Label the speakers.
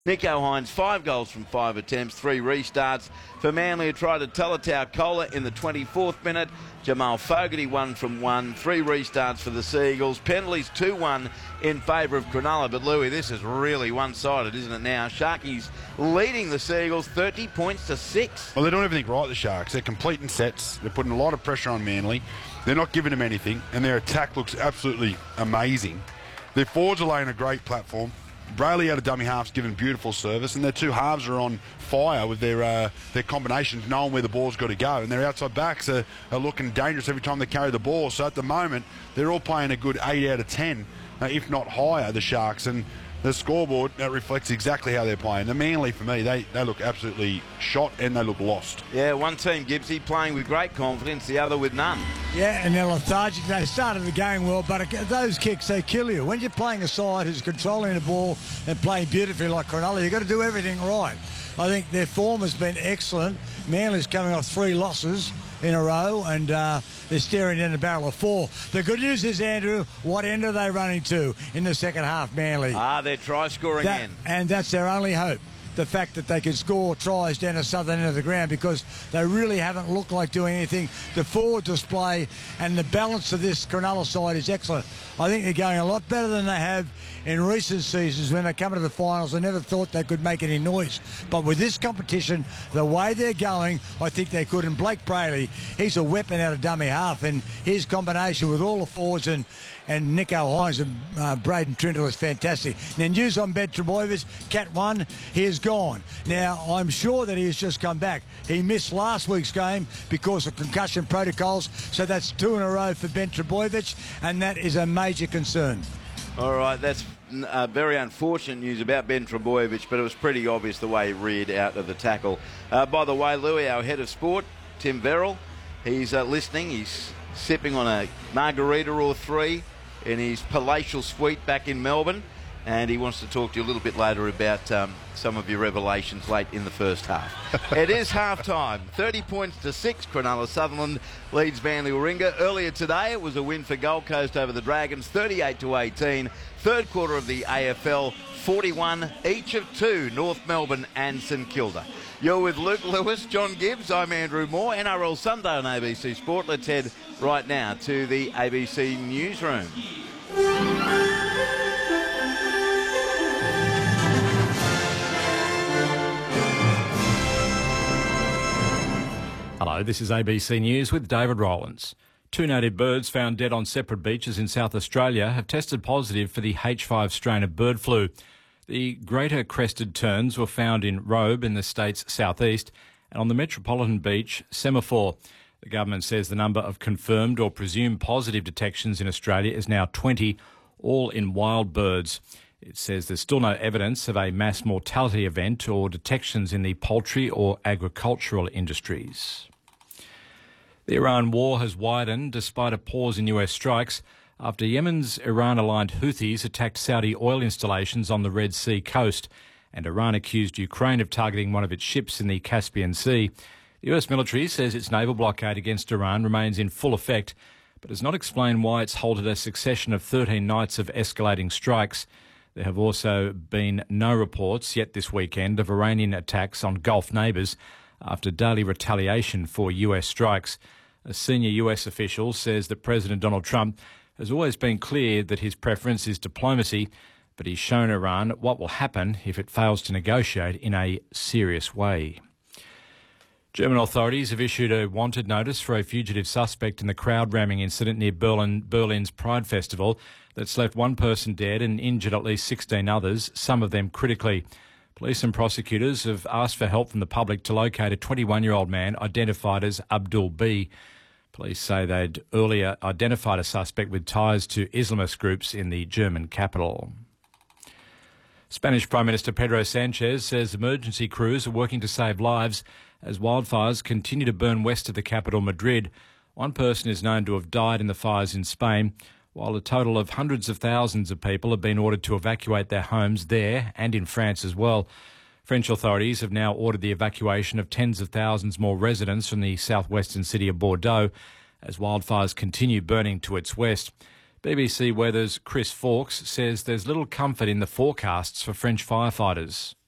Speaker 1: Nico Hines, 5 goals from 5 attempts, 3 restarts. For Manly, who tried to Talatau Kola in the 24th minute. Jamal Fogarty, 1 from 1, 3 restarts for the Seagulls. Penalties 2-1 in favour of Cronulla. But Louis, this is really one-sided, isn't it now? Sharkies leading the Seagulls 30 points to 6.
Speaker 2: Well, they're doing everything right, the Sharks. They're completing sets. They're putting a lot of pressure on Manly. They're not giving them anything, and their attack looks absolutely amazing. Their forwards are laying a great platform. Brayley out of dummy half's giving beautiful service, and their two halves are on fire with their combinations, knowing where the ball's got to go. And their outside backs are looking dangerous every time they carry the ball. So at the moment, they're all playing a good 8 out of 10, if not higher, the Sharks. And the scoreboard, that reflects exactly how they're playing. The Manly, for me, they look absolutely shot and they look lost.
Speaker 1: Yeah, one team, Gibbsy, playing with great confidence, the other with none.
Speaker 3: Yeah, and they're lethargic. They started the game well, but those kicks, they kill you. When you're playing a side who's controlling the ball and playing beautifully like Cronulla, you've got to do everything right. I think their form has been excellent. Manly's coming off 3 losses in a row, and they're staring in the barrel of 4. The good news is, Andrew, what end are they running to in the second half, Manly?
Speaker 1: They're try-scoring end.
Speaker 3: And that's their only hope. The fact that they can score tries down the southern end of the ground, because they really haven't looked like doing anything. The forward display and the balance of this Cronulla side is excellent. I think they're going a lot better than they have in recent seasons. When they come to the finals, I never thought they could make any noise. But with this competition, the way they're going, I think they could. And Blake Brayley, he's a weapon out of dummy half, and his combination with all the forwards and Nico Hines and Braden Trindle is fantastic. Now, news on Ben Trebojevic, Cat 1, he is gone. Now, I'm sure that he has just come back. He missed last week's game because of concussion protocols, so that's 2 in a row for Ben Trebojevic, and that is a major concern.
Speaker 1: All right, that's very unfortunate news about Ben Trebojevic, but it was pretty obvious the way he reared out of the tackle. By the way, Louis, our head of sport, Tim Verrill, he's listening. He's sipping on a margarita or 3 in his palatial suite back in Melbourne, and he wants to talk to you a little bit later about some of your revelations late in the first half. It is half-time. 30 points to 6. Cronulla Sutherland leads Manly Warringah. Earlier today, it was a win for Gold Coast over the Dragons, 38-18. Third quarter of the AFL, 41 each of 2, North Melbourne and St Kilda. You're with Luke Lewis, John Gibbs. I'm Andrew Moore. NRL Sunday on ABC Sport. Let's head right now to the ABC newsroom.
Speaker 4: Hello, this is ABC News with David Rowlands. 2 native birds found dead on separate beaches in South Australia have tested positive for the H5 strain of bird flu. The greater crested terns were found in Robe in the state's southeast and on the metropolitan beach Semaphore. The government says the number of confirmed or presumed positive detections in Australia is now 20, all in wild birds. It says there's still no evidence of a mass mortality event or detections in the poultry or agricultural industries. The Iran war has widened despite a pause in US strikes after Yemen's Iran-aligned Houthis attacked Saudi oil installations on the Red Sea coast, and Iran accused Ukraine of targeting one of its ships in the Caspian Sea. The US military says its naval blockade against Iran remains in full effect, but does not explain why it's halted a succession of 13 nights of escalating strikes. There have also been no reports yet this weekend of Iranian attacks on Gulf neighbours after daily retaliation for US strikes. A senior US official says that President Donald Trump has always been clear that his preference is diplomacy, but he's shown Iran what will happen if it fails to negotiate in a serious way. German authorities have issued a wanted notice for a fugitive suspect in the crowd ramming incident near Berlin's Pride Festival that's left 1 person dead and injured at least 16 others, some of them critically. Police and prosecutors have asked for help from the public to locate a 21-year-old man identified as Abdul B. Police say they'd earlier identified a suspect with ties to Islamist groups in the German capital. Spanish Prime Minister Pedro Sanchez says emergency crews are working to save lives as wildfires continue to burn west of the capital, Madrid. 1 person is known to have died in the fires in Spain, while a total of hundreds of thousands of people have been ordered to evacuate their homes there and in France as well. French authorities have now ordered the evacuation of tens of thousands more residents from the southwestern city of Bordeaux as wildfires continue burning to its west. BBC Weather's Chris Fawkes says there's little comfort in the forecasts for French firefighters.